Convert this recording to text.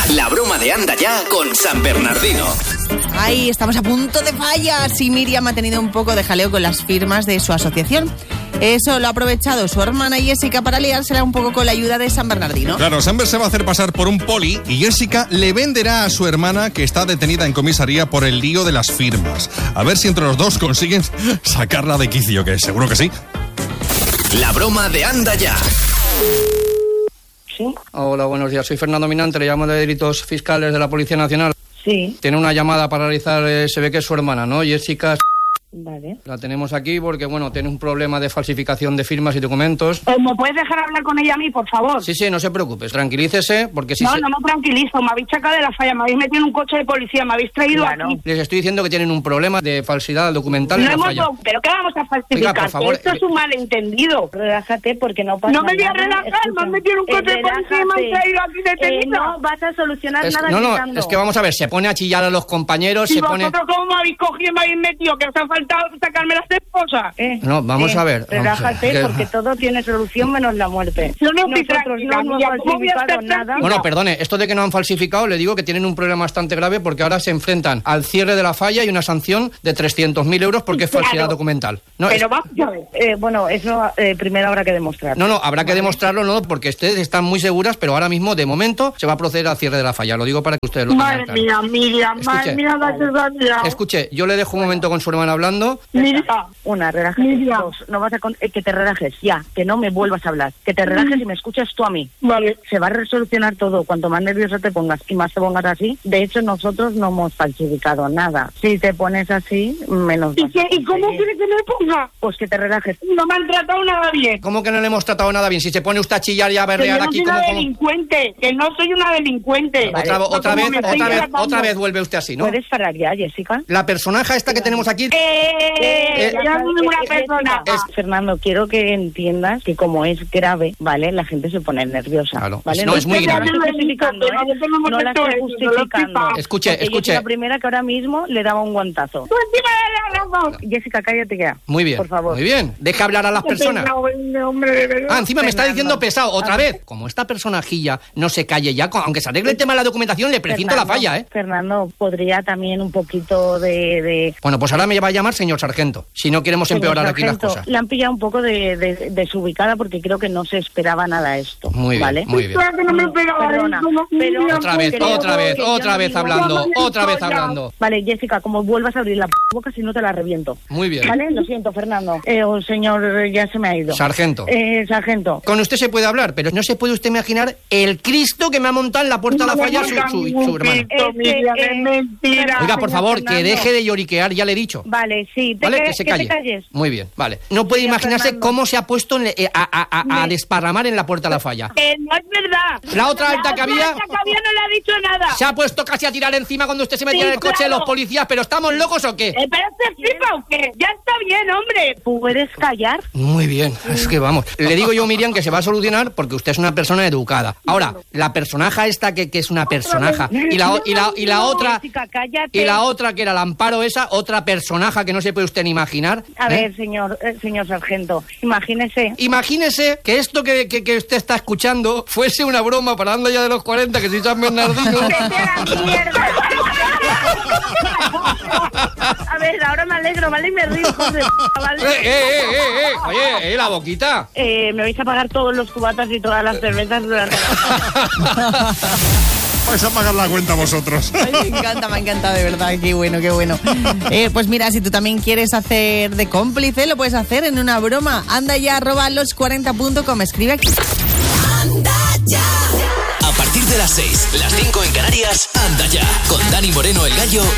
La broma de Anda Ya con San Bernardino. Ay, estamos a punto de fallas y Miriam ha tenido un poco de jaleo con las firmas de su asociación. Eso lo ha aprovechado su hermana Jessica para liársela un poco con la ayuda de San Bernardino. Claro, Samber se va a hacer pasar por un poli y Jessica le venderá a su hermana, que está detenida en comisaría por el lío de las firmas. A ver si entre los dos consiguen sacarla de quicio, que seguro que sí. La broma de Anda Ya. ¿Sí? Hola, buenos días. Soy Fernando Minante, le llamo de Delitos Fiscales de la Policía Nacional. Sí. Tiene una llamada para realizar, se ve que es su hermana, ¿no? Jessica. Vale. La tenemos aquí porque, bueno, tiene un problema de falsificación de firmas y documentos. ¿Me puedes dejar hablar con ella a mí, por favor? Sí, no se preocupe, tranquilícese, porque si No me tranquilizo, me habéis sacado de la falla, me habéis metido en un coche de policía, me habéis traído aquí. Les estoy diciendo que tienen un problema de falsidad documental en la falla. ¿Pero qué vamos a falsificar? Oiga, por favor, esto es un malentendido. Relájate porque no pasa nada. No me voy a relajar, me han metido en un coche de policía y me han traído aquí detenida. No vas a solucionar nada No, es que vamos a ver, se pone a chillar a los compañeros, ¿Y se pone... vosotros cómo me habéis cogido y me habéis metido? Que os ha faltado sacarme las esposas. No, vamos a ver. Relájate porque todo tiene solución menos la muerte. Yo no estoy Nosotros no hemos falsificado nada. Bueno, perdone, esto de que no han falsificado, le digo que tienen un problema bastante grave porque ahora se enfrentan al cierre de la falla y una sanción de 300.000 euros porque es falsidad documental. No, pero vamos a ver. Bueno, eso primero habrá que demostrar. No, habrá que demostrarlo, no, porque ustedes están muy seguras, pero ahora mismo, de momento, se va a proceder al cierre de la falla. Lo digo para que ustedes lo tengan claro. Madre mía, Miriam, madre mía, la desgracia. Escuche, yo le dejo un momento con su hermana hablando. Mira. Una, relájate. Dos, no vas a que te relajes, ya, que no me vuelvas a hablar. Que te relajes y me escuches tú a mí. Vale. Se va a resolucionar todo. Cuanto más nervioso te pongas y más te pongas así. De hecho, nosotros no hemos falsificado nada. Si te pones así, menos. ¿Y cómo quieres que me ponga? Pues que te relajes. No me han tratado nada bien. ¿Cómo que no le hemos tratado nada bien? Si se pone usted a chillar y a berrear aquí como... Que no soy una delincuente. Vale. Otra vez vuelve usted así, ¿no? ¿Puedes parar ya, Jessica? La personaja esta que tenemos aquí... Ya no es una persona. Fernando, quiero que entiendas que como es grave, ¿vale? La gente se pone nerviosa. Claro. ¿Vale? No, es muy grave. No la estoy justificando, No la estoy justificando. Escuche. Yo soy la primera que ahora mismo le daba un guantazo. Jessica, cállate ya. Muy bien. Por favor. Muy bien. Deja hablar a las personas. Encima me está diciendo pesado. Otra vez. Como esta personajilla no se calle ya, aunque se arregle el tema de la documentación, le precinto la falla, ¿eh? Fernando, podría también un poquito de... Bueno, pues ahora me va a llamar señor sargento, si no queremos empeorar aquí las cosas. Le han pillado un poco desubicada porque creo que no se esperaba nada esto. Muy bien, ¿vale? muy bien. Perdona, pero otra vez hablando. Vale, Jessica, como vuelvas a abrir la boca, si no te la reviento. Muy bien. Vale, lo siento, Fernando. Señor, ya se me ha ido. Sargento. Sargento. Con usted se puede hablar, pero no se puede usted imaginar el Cristo que me ha montado en la puerta de la falla su hermana. Es mentira. Oiga, por favor, que deje de lloriquear, ya le he dicho. Vale, sí. ¿Vale? Que se calle. Te calles. Muy bien, vale. No puede imaginarse Fernando. cómo se ha puesto a desparramar en la puerta de la falla. No es verdad. La otra alta que había... no le ha dicho nada. Se ha puesto casi a tirar encima cuando usted se metía en el coche de los policías, pero ¿estamos locos o qué? ¿Pero te flipa o qué? Ya está bien, hombre. ¿Puedes callar? Muy bien, es que vamos. Le digo yo, Miriam, que se va a solucionar porque usted es una persona educada. Ahora, la personaja esta que es una personaja y la otra... Jessica, cállate. Y la otra que era el Amparo esa, otra personaja que no se puede usted ni imaginar. A ver, señor sargento, imagínese que esto que usted está escuchando fuese una broma para Anda Ya de los 40, que soy San Bernardino. ¡Vete a la mierda! A ver, ahora me alegro, ¿vale? Y me río, ¿vale? Oye, la boquita. Me vais a pagar todos los cubatas y todas las cervezas durante la... Vais a pagar la cuenta vosotros. Ay, me ha encantado, de verdad, qué bueno. Pues mira, si tú también quieres hacer de cómplice, lo puedes hacer en una broma. andaya@los40.com, escribe aquí. Anda Ya. A partir de las 6, las 5 en Canarias, Anda Ya, con Dani Moreno, el Gallo